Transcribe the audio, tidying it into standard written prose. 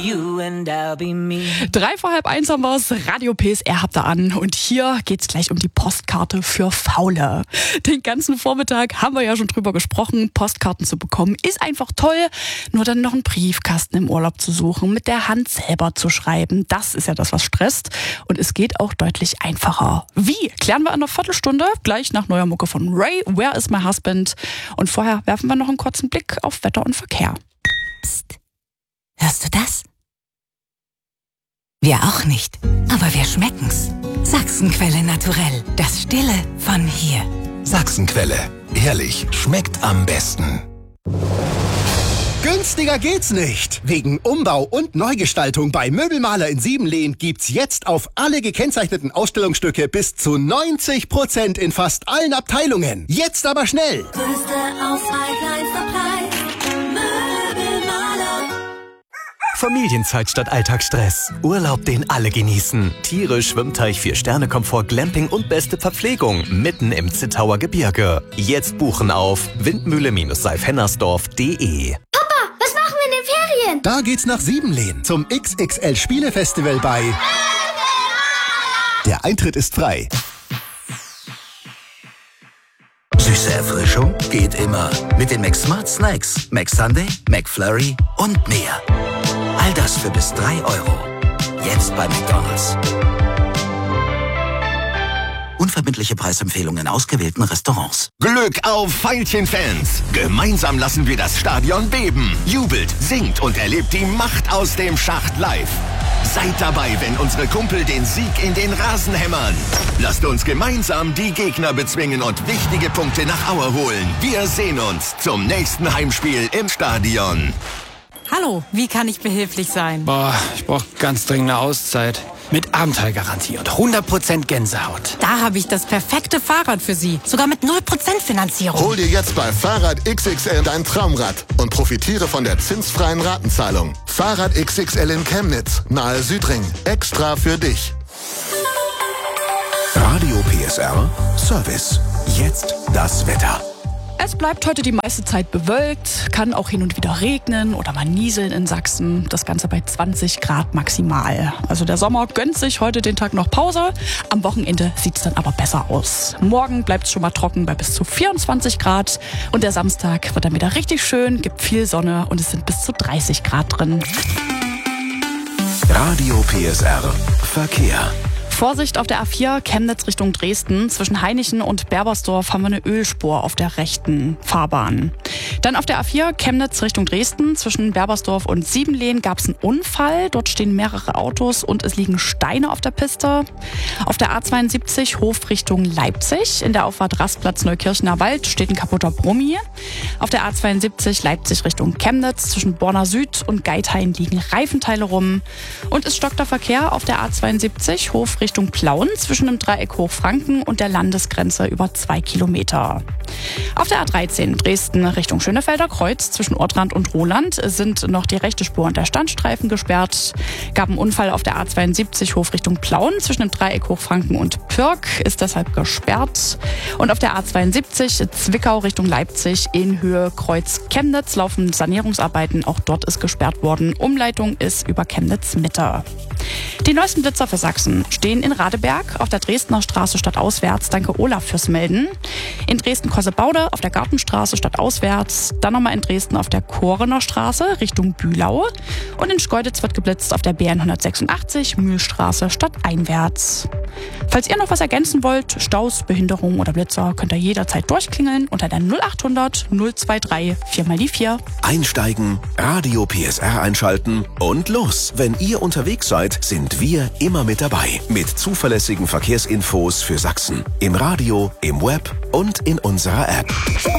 You and I'll be me. 1:03 haben wir's. Radio PSR habt ihr an. Und hier geht's gleich um die Postkarte für Faule. Den ganzen Vormittag haben wir ja schon drüber gesprochen. Postkarten zu bekommen ist einfach toll. Nur dann noch einen Briefkasten im Urlaub zu suchen, mit der Hand selber zu schreiben. Das ist ja das, was stresst. Und es geht auch deutlich einfacher. Wie? Klären wir in einer Viertelstunde. Gleich nach neuer Mucke von Ray. Where is my husband? Und vorher werfen wir noch einen kurzen Blick auf Wetter und Verkehr. Psst. Hörst du das? Wir auch nicht, aber wir schmecken's. Sachsenquelle naturell, das Stille von hier. Sachsenquelle, ehrlich, schmeckt am besten. Günstiger geht's nicht. Wegen Umbau und Neugestaltung bei Möbelmaler in Siebenlehn gibt's jetzt auf alle gekennzeichneten Ausstellungsstücke bis zu 90% in fast allen Abteilungen. Jetzt aber schnell! Größte Auswahl, kleinster Preis. Möbelmaler. Familienzeit statt Alltagsstress. Urlaub, den alle genießen. Tiere, Schwimmteich, 4-Sterne-Komfort, Glamping und beste Verpflegung. Mitten im Zittauer Gebirge. Jetzt buchen auf windmühle-seifhennersdorf.de. Was machen wir in den Ferien? Da geht's nach Siebenlehn zum XXL Spielefestival bei... Der Eintritt ist frei. Süße Erfrischung geht immer. Mit den McSmart Snacks, McSunday, McFlurry und mehr. All das für bis 3 Euro. Jetzt bei McDonald's. Unverbindliche Preisempfehlungen in ausgewählten Restaurants. Glück auf Veilchen-Fans! Gemeinsam lassen wir das Stadion beben. Jubelt, singt und erlebt die Macht aus dem Schacht live. Seid dabei, wenn unsere Kumpel den Sieg in den Rasen hämmern. Lasst uns gemeinsam die Gegner bezwingen und wichtige Punkte nach Aue holen. Wir sehen uns zum nächsten Heimspiel im Stadion. Hallo, wie kann ich behilflich sein? Ich brauche ganz dringend eine Auszeit. Mit Abenteuergarantie und 100% Gänsehaut. Da habe ich das perfekte Fahrrad für Sie. Sogar mit 0% Finanzierung. Hol dir jetzt bei Fahrrad XXL dein Traumrad und profitiere von der zinsfreien Ratenzahlung. Fahrrad XXL in Chemnitz, nahe Südring. Extra für dich. Radio PSR Service. Jetzt das Wetter. Es bleibt heute die meiste Zeit bewölkt, kann auch hin und wieder regnen oder mal nieseln in Sachsen. Das Ganze bei 20 Grad maximal. Also der Sommer gönnt sich heute den Tag noch Pause. Am Wochenende sieht es dann aber besser aus. Morgen bleibt es schon mal trocken bei bis zu 24 Grad. Und der Samstag wird dann wieder richtig schön, gibt viel Sonne und es sind bis zu 30 Grad drin. Radio PSR Verkehr. Vorsicht auf der A4 Chemnitz Richtung Dresden. Zwischen Hainichen und Berbersdorf haben wir eine Ölspur auf der rechten Fahrbahn. Dann auf der A4 Chemnitz Richtung Dresden. Zwischen Berbersdorf und Siebenlehn gab es einen Unfall. Dort stehen mehrere Autos und es liegen Steine auf der Piste. Auf der A72 Hof Richtung Leipzig. In der Auffahrt Rastplatz Neukirchener Wald steht ein kaputter Brummi. Auf der A72 Leipzig Richtung Chemnitz. Zwischen Borna Süd und Geithain liegen Reifenteile rum. Und es stockt der Verkehr auf der A72 Hof Richtung Plauen zwischen dem Dreieck Hochfranken und der Landesgrenze über 2 Kilometer. Auf der A13 Dresden Richtung Schönefelder Kreuz zwischen Ortrand und Roland sind noch die rechte Spur und der Standstreifen gesperrt. Gab einen Unfall auf der A72 Hof Richtung Plauen zwischen dem Dreieck Hochfranken und Pirk, ist deshalb gesperrt. Und auf der A72 Zwickau Richtung Leipzig in Höhe Kreuz Chemnitz laufen Sanierungsarbeiten, auch dort ist gesperrt worden. Umleitung ist über Chemnitz Mitte. Die neuesten Blitzer für Sachsen stehen in Radeberg auf der Dresdner Straße stadtauswärts. Danke Olaf fürs Melden. In Dresden-Kossebaude auf der Gartenstraße stadtauswärts. Dann nochmal in Dresden auf der Korener Straße Richtung Bühlau. Und in Schkeuditz wird geblitzt auf der BN 186 Mühlstraße stadteinwärts. Falls ihr noch was ergänzen wollt, Staus, Behinderung oder Blitzer, könnt ihr jederzeit durchklingeln unter der 0800 023 4x4. Einsteigen, Radio PSR einschalten und los. Wenn ihr unterwegs seid, sind wir immer mit dabei. Mit zuverlässigen Verkehrsinfos für Sachsen. Im Radio, im Web und in unserer App.